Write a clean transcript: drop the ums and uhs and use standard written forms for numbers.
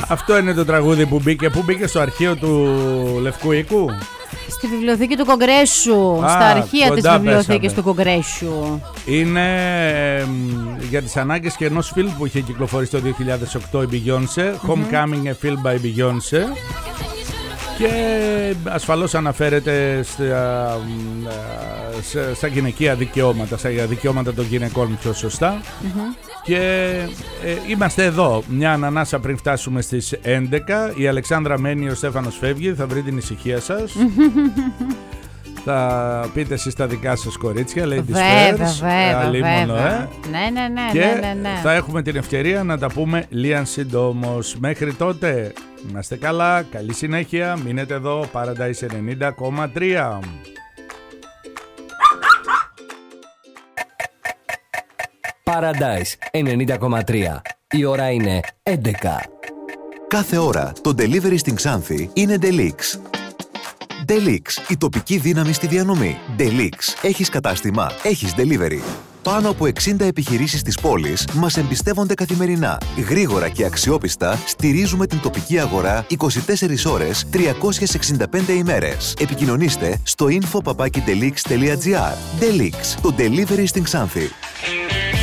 Αυτό είναι το τραγούδι που μπήκε. Πού μπήκε? Στο αρχείο του Λευκού Οίκου. Στη βιβλιοθήκη του Κογκρέσου. Στα αρχεία της βιβλιοθήκης του Κογκρέσου. Είναι για τις ανάγκες και ενός φιλμ που είχε κυκλοφορήσει το 2008 η Beyoncé, Homecoming, a film by Beyoncé. Και ασφαλώς αναφέρεται στα γυναικεία δικαιώματα, στα δικαιώματα των γυναικών πιο σωστά. Και είμαστε εδώ μια ανανάσα πριν φτάσουμε στις 11. Η Αλεξάνδρα μένει, ο Στέφανος φεύγει. Θα βρει την ησυχία σας. Θα πείτε εσείς τα δικά σας κορίτσια, ladies first. Βέβαια. Ναι. Θα έχουμε την ευκαιρία να τα πούμε λίαν συντόμως. Μέχρι τότε, να είστε καλά, καλή συνέχεια. Μείνετε εδώ, Paradise 90,3. Paradise 90,3. Η ώρα είναι 11. Κάθε ώρα το delivery στην Ξάνθη είναι Delix. Delix, η τοπική δύναμη στη διανομή. Delix, έχεις κατάστημα, έχεις delivery. Πάνω από 60 επιχειρήσεις της πόλης μας εμπιστεύονται καθημερινά. Γρήγορα και αξιόπιστα στηρίζουμε την τοπική αγορά 24 ώρες, 365 ημέρες. Επικοινωνήστε στο info@delix.gr. Delix, το delivery στην Ξάνθη.